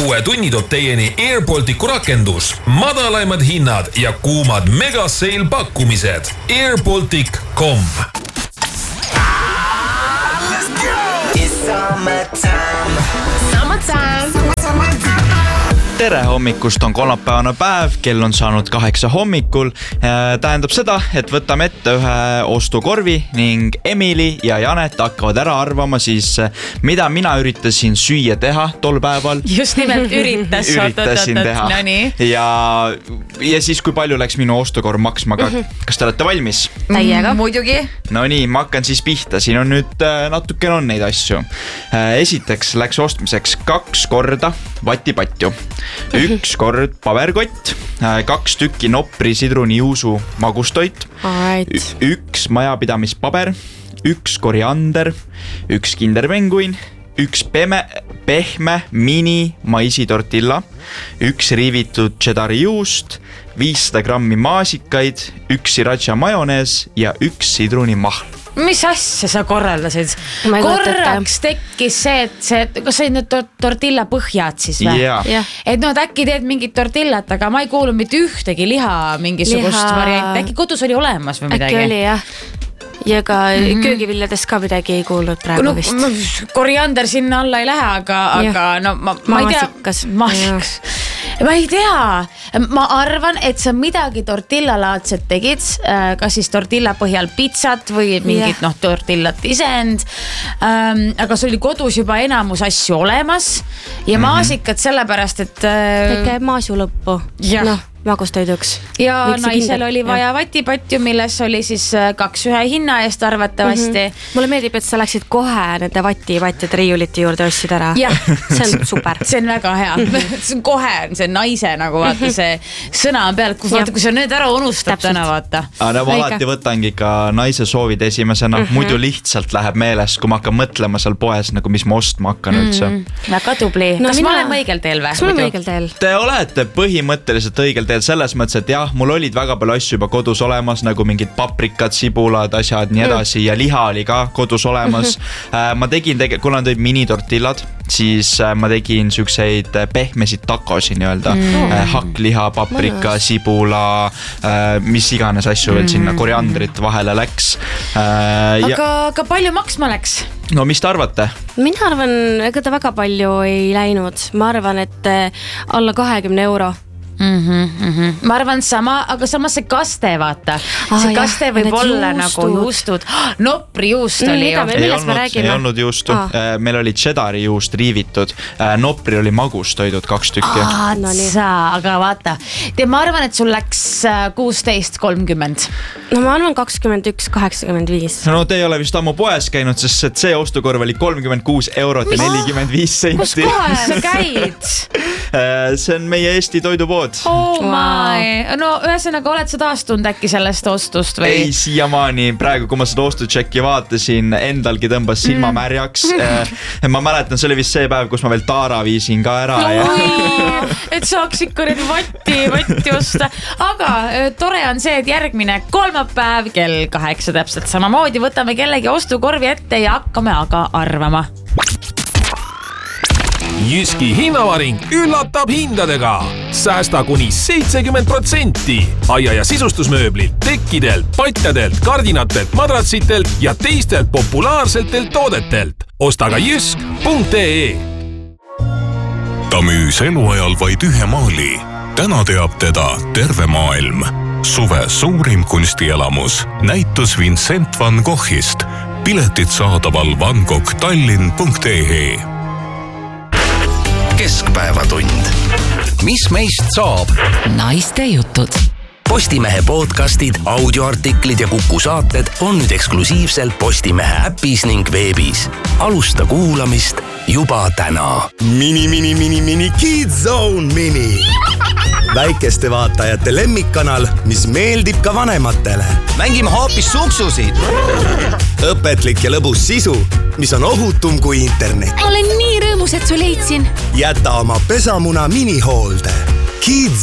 uue tunni toob teieni Airbalticu rakendus, madalaimad hinnad ja kuumad megaseil pakkumised. Airbaltic.com. Tere hommikust, on kolmapäevane päev, kell on saanud 8 hommikul. Tähendab seda, et võtame ette ühe ostukorvi ning Emily ja Janet hakkavad ära arvama siis, mida mina üritasin süüa teha tol päeval. Just nimelt üritasin teha. Ja siis kui palju läks minu ostukorv maksma ka. Kas te olete valmis? Täiega. Muidugi. No nii, ma hakkan siis pihta. Siin on nüüd natuke on neid asju. Esiteks läks ostmiseks 2 korda vatipatju. 1 kord paberkott, 2 tükki Nopri sidruni juusu magustoit, 1 majapidamispaber, 1 koriander, 1 kinderpenguin, 1 pehme mini maisitortilla, 1 riivitud cheddari juust, 500 grammi maasikaid, 1 sriracha majonees ja 1 sidrunimahl. Mis asja sa korraldasid? Korraks tekkis see, et kas sa need tortilla põhjad siis või? Et no, et äkki teed mingit tortillat, aga ma ei kuulnud mitte ühtegi liha mingisugust varianti. Äkki kodus oli olemas või midagi? Äkki oli, jah. Ja ka köögiviljadest ka midagi ei kuulnud praegu vist. Koriander sinna alla ei lähe, aga no ma ei tea. Ma ei tea. Ma arvan, et sa midagi tortillalaadset tegid, kas siis tortilla põhjal pizzat või mingit tortillat isend. Aga sul oli kodus juba enamus asju olemas ja maasikad sellepärast, et... Väike maasju lõppu. Magustoiduks. Ja naisel oli vaja vatipatju, milles oli siis 2 ühe hinna eest arvatavasti. Mulle meeldib, et sa läksid kohe nende vatipatjade riiulite juurde ostsid ära. See on super. See on väga hea. See on kohe see naise nagu vaata see sõna on peal, kui sa nüüd ära unustab täna vaata. Ma alati võtangi ka naise soovid esimesena, muidu lihtsalt läheb meelest, kui ma hakkan mõtlema seal poes, nagu mis ma ostma hakkan üldse. Väga tubli. Kas ma olen õigel teel või? Kas ma olen õigel teel? Te olete põhimõtteliselt õigel teel selles mõttes, et jah, mul olid väga palju asju juba kodus olemas, nagu mingid paprikad, sibulad, asjad, nii edasi ja liha oli ka kodus olemas. Ma tegin, kuna on mini-tortillad, siis ma tegin sükseid pehmesid takosi nii-öelda. Hakkliha, paprika, sibula, mis iganes asju veel sinna koriandrit vahele läks. Aga palju maksma läks? No mis te arvate? Mina arvan, ega ta väga palju ei läinud. Ma arvan, et alla 20 euro. Ma arvan sama, aga samas see kaste vaata. See kaste võib olla nagu juustud. Nopri juust oli ju. Ei olnud juustu. Meil oli cheddari juust riivitud. Nopri oli magustoidud 2 tükki. Aga vaata. Ma arvan, et sul läks 16.30. No ma arvan 21.85. No te ei ole vist ammu poes käinud, sest see ostukorv oli 36 eurot ja 45 senti. Kus kohe sa käid? See on meie Eesti toidupood. Oh my. No ühesõnaga oled sa taastunud äkki sellest ostust või? Ei, siiamaani praegu, kui ma seda ostutšekki vaatasin, endalgi tõmbas silma märjaks. Ma mäletan, see oli vist see päev, kus ma veel Taara viisin ka ära. Et saaks ikka need vatti osta. Aga tore on see, et järgmine kolmapäev kell 8 täpselt samamoodi võtame kellegi ostukorvi ette ja hakkame aga arvama. Jyski hinnavaring üllatab hindadega. Säästa kuni 70%. Aia- ja sisustusmööblilt, tekkidelt, patjadelt, kardinatelt, madratsitelt ja teistelt populaarsetelt toodetelt. Osta ka jysk.ee. Ta müüs eluajal vaid 1 maali. Täna teab teda terve maailm. Suve suurim kunstielamus. Näitus Vincent van Goghist. Piletid saadaval vangochtallinn.ee. Keskpäevatund. Mis meist saab? Naiste jutud. Postimehe podcastid, audioartiklid ja Kuku saated on nüüd eksklusiivselt Postimehe äpis ning veebis. Alusta kuulamist juba täna. Mini Kids Zone Mini. Väikeste vaatajate lemmikkanal, mis meeldib ka vanematele. Mängime hoopis suksusid. Õpetlik ja lõbus sisu, mis on ohutum kui internet. Olen nii rõõmus, et su leidsin. Jäta oma pesamuna minihoolde. Kids